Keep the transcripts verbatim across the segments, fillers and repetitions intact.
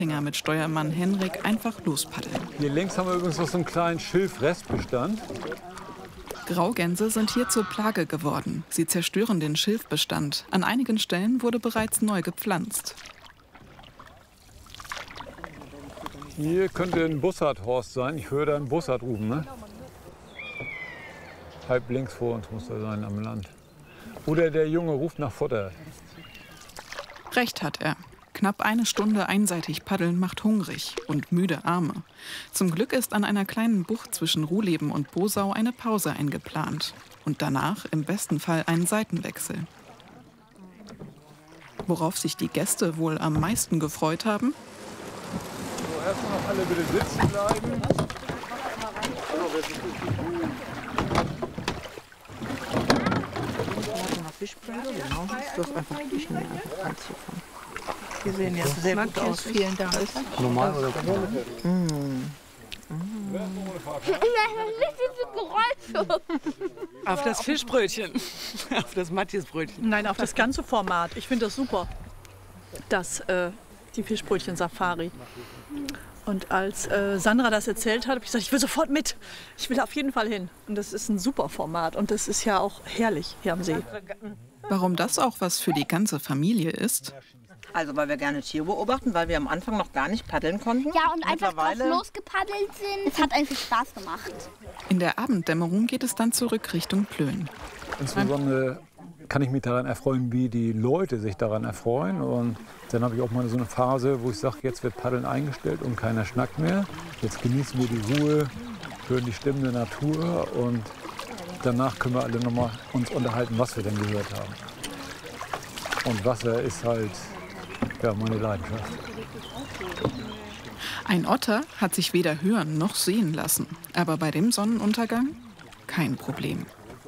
mit Steuermann Henrik einfach lospaddeln. Hier links haben wir übrigens noch so einen kleinen Schilfrestbestand. Graugänse sind hier zur Plage geworden. Sie zerstören den Schilfbestand. An einigen Stellen wurde bereits neu gepflanzt. Hier könnte ein Bussardhorst sein. Ich höre da einen Bussard rufen, ne? Halb links vor uns muss er sein am Land. Oder der Junge ruft nach Futter. Recht hat er. Knapp eine Stunde einseitig paddeln macht hungrig und müde Arme. Zum Glück ist an einer kleinen Bucht zwischen Ruhleben und Bosau eine Pause eingeplant. Und danach im besten Fall ein Seitenwechsel. Worauf sich die Gäste wohl am meisten gefreut haben? So, erstmal noch alle bitte sitzen bleiben. Fischbrötchen, genau. Du hast einfach durchnehmen. Die sehen jetzt sehr gut aus. Vielen Dank. Normal oder mmh. Mmh. Auf das Fischbrötchen. Auf das Matthiasbrötchen. Nein, auf das ganze Format. Ich finde das super. Das, äh, die Fischbrötchen-Safari. Und als äh, Sandra das erzählt hat, habe ich gesagt, ich will sofort mit. Ich will auf jeden Fall hin. Und das ist ein super Format. Und das ist ja auch herrlich hier am See. Warum das auch was für die ganze Familie ist? Also, weil wir gerne Tiere beobachten, weil wir am Anfang noch gar nicht paddeln konnten. Ja, und einfach drauf losgepaddelt sind. Es hat einfach Spaß gemacht. In der Abenddämmerung geht es dann zurück Richtung Plön. Insbesondere kann ich mich daran erfreuen, wie die Leute sich daran erfreuen. Und dann habe ich auch mal so eine Phase, wo ich sage, jetzt wird Paddeln eingestellt und keiner schnackt mehr. Jetzt genießen wir die Ruhe, hören die Stimmen der Natur und danach können wir alle noch mal uns unterhalten, was wir denn gehört haben. Und Wasser ist halt ja, meine Leidenschaft. Ein Otter hat sich weder hören noch sehen lassen. Aber bei dem Sonnenuntergang kein Problem.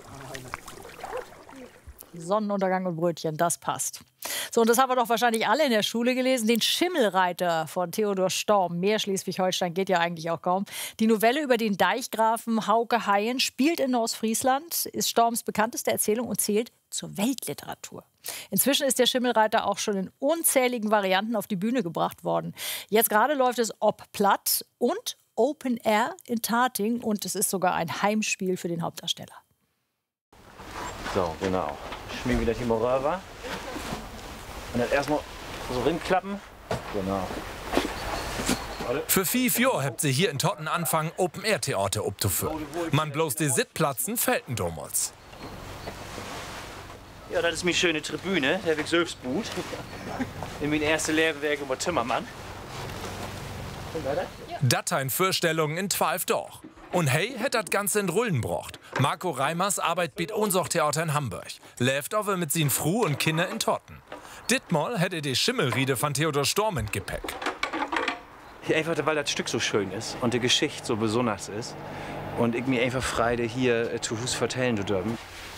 Sonnenuntergang und Brötchen, das passt. So, und das haben wir doch wahrscheinlich alle in der Schule gelesen. Den Schimmelreiter von Theodor Storm. Mehr Schleswig-Holstein geht ja eigentlich auch kaum. Die Novelle über den Deichgrafen Hauke Haien spielt in Ostfriesland, ist Storms bekannteste Erzählung und zählt zur Weltliteratur. Inzwischen ist der Schimmelreiter auch schon in unzähligen Varianten auf die Bühne gebracht worden. Jetzt gerade läuft es ob Platt und Open Air in Tating. Und es ist sogar ein Heimspiel für den Hauptdarsteller. So, genau. Schmieren wieder die Morava. Und dann erstmal so rinklappen. Genau. Für fünf Jahre habt sie hier in Totten anfangen, Open-Air-Theater abzuführen. Man bloß die Sitzplatzen fehlten damals. Ja, das ist meine schöne Tribüne, der Weg Selbstboot. In mein erstes Lehrwerk über Timmermann. Dateinvorstellungen in zwölf doch. Und hey, hätt das Ganze in Rullen brocht. Marco Reimers arbeitet bei Ohnsoch Theater in Hamburg. Läuft aber mit seinen Fru und Kinder in Totten. Dittmal hätte die Schimmelriede von Theodor Storm in Gepäck. Ja, einfach, weil das Stück so schön ist und die Geschichte so besonders ist. Und ich mir einfach Freude hier äh, zu Hus vertellen zu dürfen.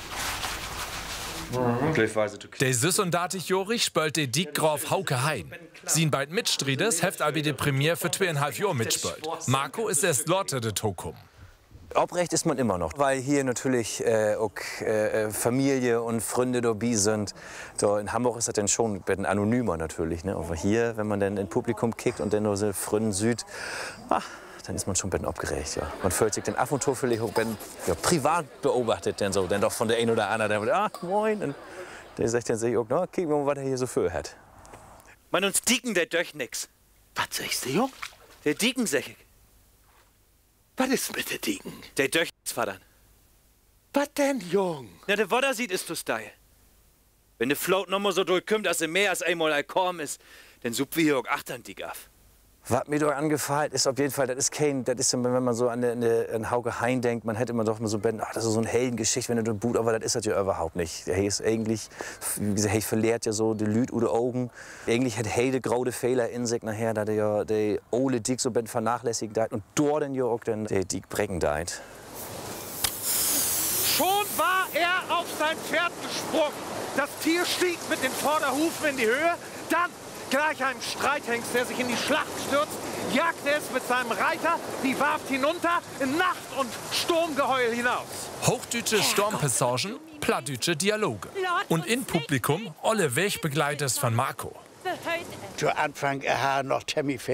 Der Süß und Datig Jorich spölt der Diekgraf Hauke Haien. Sein beid Mitstreiters heft aber die Premiere für zweieinhalb Jahre mitspölt. Marco ist erst Lotte de Tokum. Aufrecht ist man immer noch, weil hier natürlich äh, auch äh, Familie und Freunde dabei sind. So, in Hamburg ist das dann schon ein bisschen anonymer natürlich. Ne? Aber hier, wenn man dann ins Publikum kickt und dann nur so Freunde Süd, ach, dann ist man schon ein bisschen aufgeregt. Ja. Man fühlt sich dann ab und zu vielleicht auch ein ja, privat beobachtet, dann so, dann doch von der einen oder anderen, der ah, moin. Und der sagt dann sich auch, na, gucken wir mal, was er hier so für hat. Man, uns Dicken, der durch nix. Was sagst du, Jung? Der Dicken, sag ich. Was ist mit der Dicken? Der durch Vatern. Was denn, Jung? Na, der Wodder sieht ist zu steil. Wenn der Float noch mal so durchkommt, dass er mehr als einmal ein ist, dann sucht wir hier auch achtern die Gaff. Was mir doch angefallen ist auf jeden Fall, das ist kein, das ist, wenn man so an, eine, an Hauke Haien denkt, man hätte immer doch mal so, ach, das ist so eine Heldengeschichte, wenn er den Boot, aber das ist das ja überhaupt nicht. Er ist eigentlich, wie gesagt, er verliert ja so die Lüd oder Augen. Eigentlich hat Heide graude Fehler in sich nachher, da der ja der Ole Dick so ben vernachlässigt und dort dann ja auch dann der Dick Brecken deit. Schon war er auf sein Pferd gesprungen. Das Tier stieg mit den Vorderhufen in die Höhe, dann gleich einem Streithengst, der sich in die Schlacht stürzt, jagte es mit seinem Reiter die Warft hinunter in Nacht- und Sturmgeheul hinaus. Hochdeutsche Stormpassagen, plattdeutsche Dialoge. Und in Publikum alle Wegbegleiters von Marco. Zu Anfang er noch ziemlich